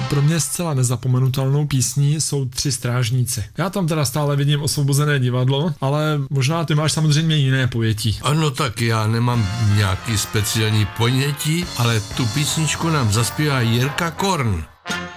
pro mě zcela nezapomenutelnou písní jsou Tři strážníci. Já tam teda stále vidím Osvobozené divadlo, ale možná ty máš samozřejmě jiné pojetí. Ano, tak já nemám nějaký speciální ponětí, ale tu písničku nám zaspívá Jirka Korn.